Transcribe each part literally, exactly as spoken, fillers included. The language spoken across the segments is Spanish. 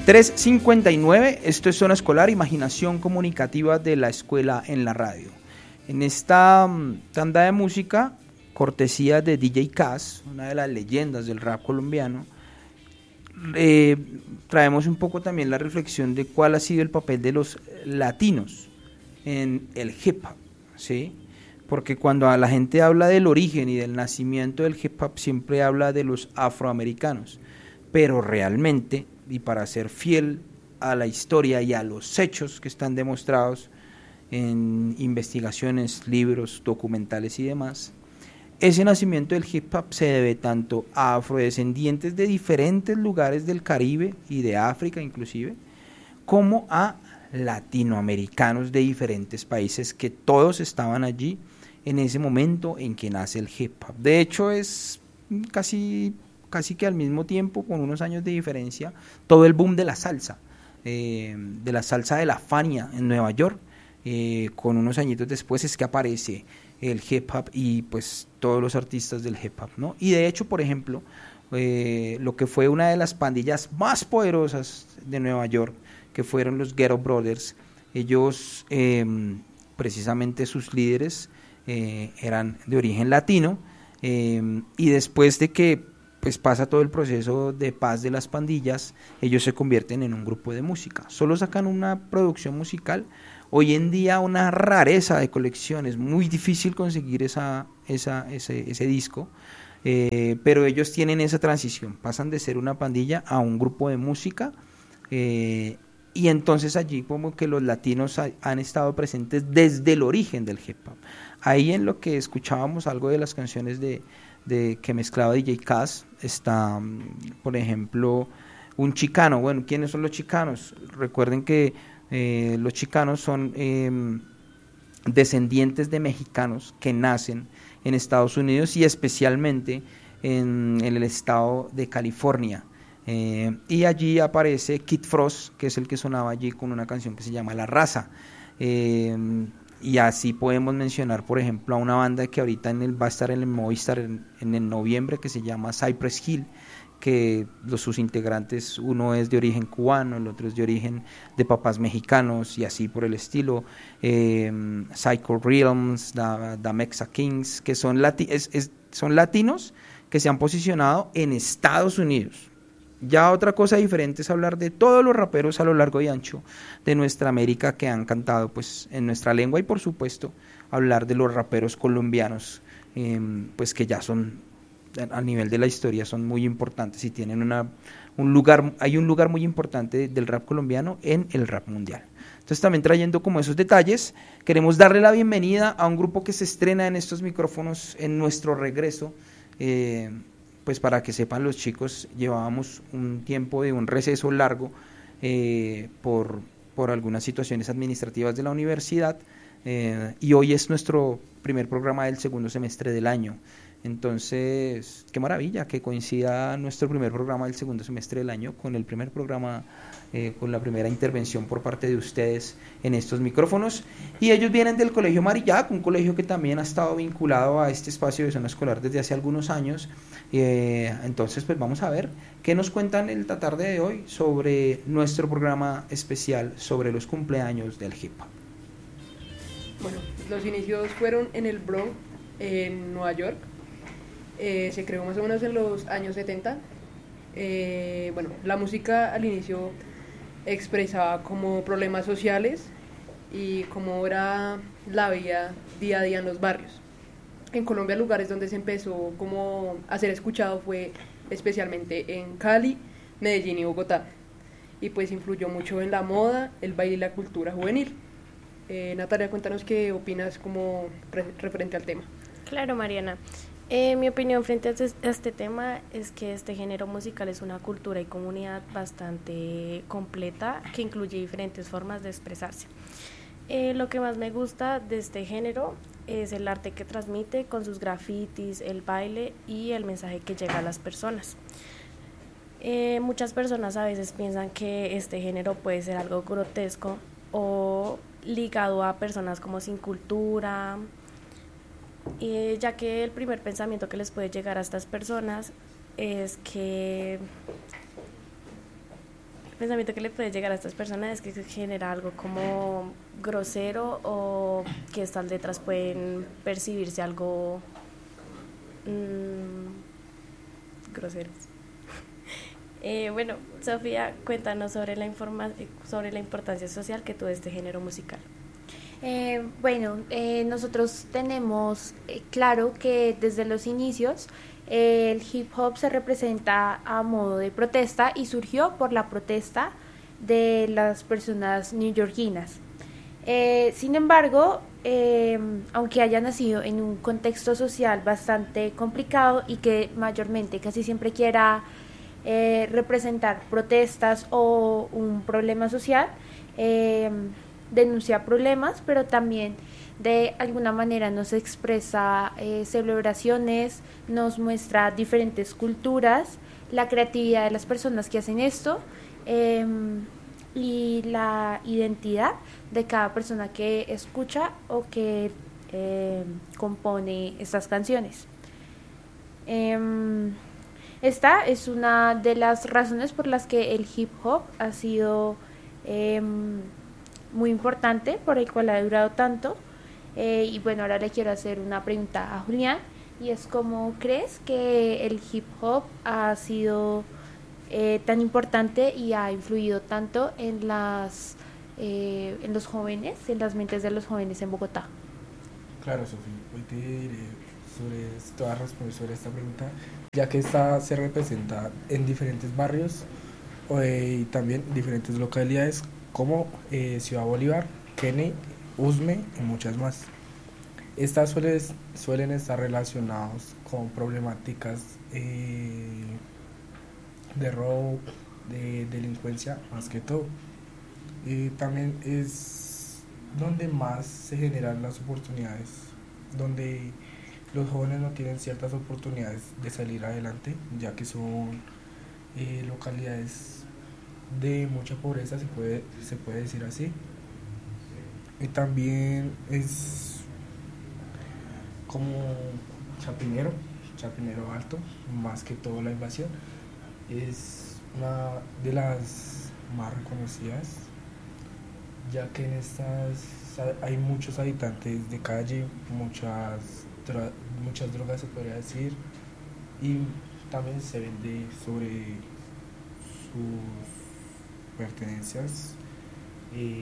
tres cincuenta y nueve, esto es Zona Escolar, imaginación comunicativa de la escuela en la radio. En esta um, tanda de música, cortesía de D J Cass, una de las leyendas del rap colombiano, eh, traemos un poco también la reflexión de cuál ha sido el papel de los latinos en el hip hop, ¿sí? Porque cuando a la gente habla del origen y del nacimiento del hip hop, siempre habla de los afroamericanos, pero realmente, y para ser fiel a la historia y a los hechos que están demostrados en investigaciones, libros, documentales y demás, ese nacimiento del hip hop se debe tanto a afrodescendientes de diferentes lugares del Caribe y de África inclusive, como a latinoamericanos de diferentes países que todos estaban allí en ese momento en que nace el hip hop. De hecho, es casi, casi que al mismo tiempo, con unos años de diferencia, todo el boom de la salsa, eh, de la salsa de la Fania en Nueva York, eh, con unos añitos después es que aparece el hip hop y pues todos los artistas del hip hop, ¿no? Y de hecho, por ejemplo, eh, lo que fue una de las pandillas más poderosas de Nueva York, que fueron los Ghetto Brothers, ellos, eh, precisamente sus líderes eh, eran de origen latino, eh, y después de que pues pasa todo el proceso de paz de las pandillas, ellos se convierten en un grupo de música, solo sacan una producción musical. Hoy en día una rareza de colección, es muy difícil conseguir esa, esa, ese, ese disco, eh, pero ellos tienen esa transición, pasan de ser una pandilla a un grupo de música, eh, y entonces allí como que los latinos ha, han estado presentes desde el origen del hip hop. Ahí en lo que escuchábamos algo de las canciones de, de que mezclaba D J Cass, está, por ejemplo, un chicano. Bueno, ¿quiénes son los chicanos? Recuerden que Eh, los chicanos son eh, descendientes de mexicanos que nacen en Estados Unidos y especialmente en, en el estado de California, eh, y allí aparece Kid Frost, que es el que sonaba allí con una canción que se llama La Raza, eh, y así podemos mencionar por ejemplo a una banda que ahorita en el, va a estar en el Movistar en, en el noviembre, que se llama Cypress Hill, que los, sus integrantes, uno es de origen cubano, el otro es de origen de papás mexicanos y así por el estilo, eh, Psycho Realms, The, The Mexa Kings, que son, lati es, es, son latinos que se han posicionado en Estados Unidos. Ya otra cosa diferente es hablar de todos los raperos a lo largo y ancho de nuestra América que han cantado pues en nuestra lengua, y por supuesto hablar de los raperos colombianos, eh, pues que ya son a nivel de la historia, son muy importantes y tienen una, un lugar, hay un lugar muy importante del rap colombiano en el rap mundial. Entonces también trayendo como esos detalles, queremos darle la bienvenida a un grupo que se estrena en estos micrófonos en nuestro regreso, eh, pues para que sepan los chicos, llevábamos un tiempo de un receso largo eh, por, por algunas situaciones administrativas de la universidad, eh, y hoy es nuestro primer programa del segundo semestre del año. Entonces, qué maravilla que coincida nuestro primer programa del segundo semestre del año con el primer programa, eh, con la primera intervención por parte de ustedes en estos micrófonos. Y ellos vienen del Colegio Marillac, un colegio que también ha estado vinculado a este espacio de Zona Escolar desde hace algunos años. Eh, entonces, pues vamos a ver qué nos cuentan el tarde de hoy sobre nuestro programa especial sobre los cumpleaños del hip hop. Bueno, los inicios fueron en el Bronx, en Nueva York. Eh, se creó más o menos en los años setenta. Eh, bueno, la música al inicio expresaba como problemas sociales y cómo era la vida día a día en los barrios. En Colombia, lugares donde se empezó como a ser escuchado fue especialmente en Cali, Medellín y Bogotá, y pues influyó mucho en la moda, el baile y la cultura juvenil. Eh, Natalia, cuéntanos qué opinas como re- referente al tema. Claro, Mariana. Eh, mi opinión frente a este, a este tema es que este género musical es una cultura y comunidad bastante completa que incluye diferentes formas de expresarse. Eh, lo que más me gusta de este género es el arte que transmite con sus grafitis, el baile y el mensaje que llega a las personas. Eh, muchas personas a veces piensan que este género puede ser algo grotesco o ligado a personas como sin cultura, Eh, ya que el primer pensamiento que les puede llegar a estas personas es que El pensamiento que le puede llegar a estas personas es que se genera algo como grosero o que estas letras pueden percibirse algo mmm, groseros. eh, bueno, Sofía, cuéntanos sobre la, informa- sobre la importancia social que tuvo este género musical. Eh, bueno, eh, nosotros tenemos eh, claro que desde los inicios eh, el hip hop se representa a modo de protesta y surgió por la protesta de las personas neoyorquinas. Eh, sin embargo, eh, aunque haya nacido en un contexto social bastante complicado y que mayormente casi siempre quiera eh, representar protestas o un problema social, eh, denuncia problemas, pero también de alguna manera nos expresa eh, celebraciones, nos muestra diferentes culturas, la creatividad de las personas que hacen esto eh, y la identidad de cada persona que escucha o que eh, compone estas canciones. Eh, esta es una de las razones por las que el hip hop ha sido eh, muy importante, por el cual ha durado tanto. Eh, y bueno, ahora le quiero hacer una pregunta a Julián, y es ¿cómo crees que el hip hop ha sido eh, tan importante y ha influido tanto en las eh, en los jóvenes, en las mentes de los jóvenes en Bogotá? Claro, Sofía, hoy te diré sobre, te voy a responder sobre esta pregunta, ya que esta se representa en diferentes barrios eh, y también diferentes localidades como eh, Ciudad Bolívar, Kenney, Usme y muchas más. Estas suelen, suelen estar relacionadas con problemáticas eh, de robo, de delincuencia más que todo. Y también es donde más se generan las oportunidades, donde los jóvenes no tienen ciertas oportunidades de salir adelante, ya que son eh, localidades de mucha pobreza, se puede, se puede decir así. Y también es como Chapinero, Chapinero Alto, más que todo la invasión, es una de las más reconocidas, ya que en estas hay muchos habitantes de calle, muchas, dro- muchas drogas se podría decir, y también se vende sobre sus pertenencias. Eh,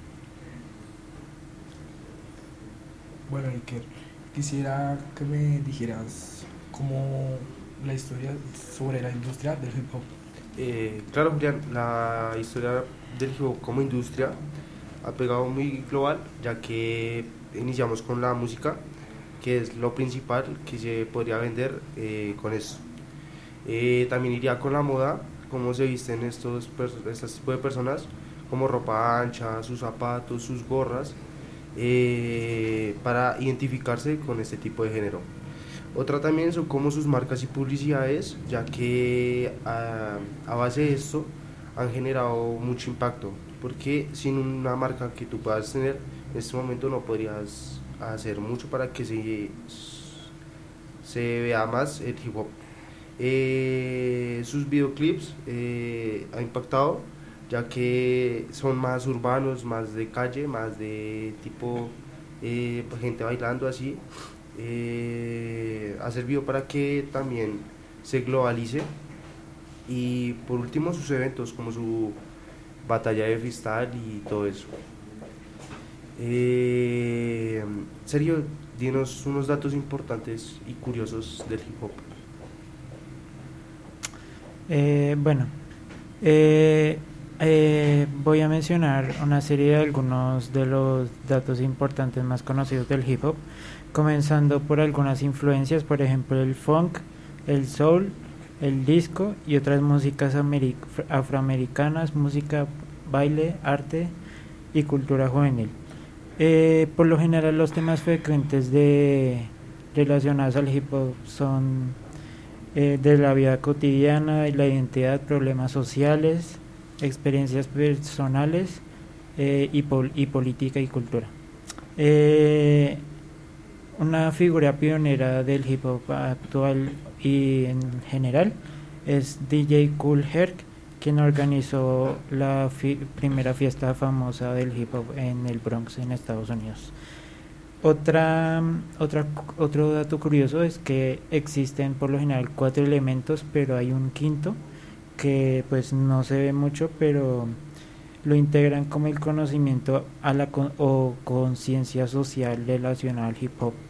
bueno, Iker, quisiera que me dijeras como la historia sobre la industria del hip hop. Eh, claro, Julián, la historia del hip hop como industria ha pegado muy global, ya que iniciamos con la música, que es lo principal que se podría vender eh, con eso. Eh, también iría con la moda, cómo se visten estos, estos tipos de personas, como ropa ancha, sus zapatos, sus gorras, eh, para identificarse con este tipo de género. Otra también son como sus marcas y publicidades, ya que a, a base de esto han generado mucho impacto, porque sin una marca que tú puedas tener en este momento no podrías hacer mucho para que se, se vea más el hip hop. Eh, sus videoclips eh, han impactado, ya que son más urbanos, más de calle, más de tipo eh, gente bailando así. Eh, ha servido para que también se globalice. Y por último sus eventos como su batalla de freestyle y todo eso. Eh, Sergio, dinos unos datos importantes y curiosos del hip hop. Eh, bueno, eh, eh, voy a mencionar una serie de algunos de los datos importantes más conocidos del hip hop, comenzando por algunas influencias, por ejemplo el funk, el soul, el disco y otras músicas ameri- afroamericanas, música, baile, arte y cultura juvenil. Eh, por lo general los temas frecuentes de relacionados al hip hop son eh, de la vida cotidiana, la identidad, problemas sociales, experiencias personales eh, y, pol- y política y cultura. Eh, una figura pionera del hip hop actual y en general es D J Kool Herc, quien organizó la fi- primera fiesta famosa del hip hop en el Bronx, en Estados Unidos. Otra, otra, otro dato curioso es que existen por lo general cuatro elementos, pero hay un quinto que pues no se ve mucho, pero lo integran como el conocimiento a la con- o conciencia social relacionada al hip hop.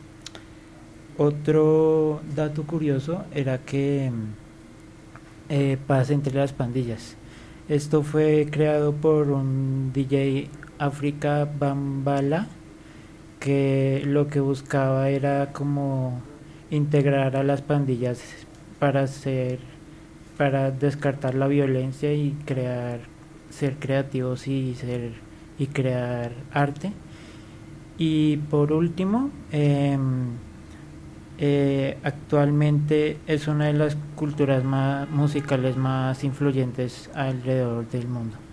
Otro dato curioso era que eh, pasa entre las pandillas. Esto fue creado por un D J Afrika Bambaataa, que lo que buscaba era como integrar a las pandillas para hacer, para descartar la violencia y crear, ser creativos y ser y crear arte. Y por último, eh, eh, actualmente es una de las culturas más musicales más influyentes alrededor del mundo.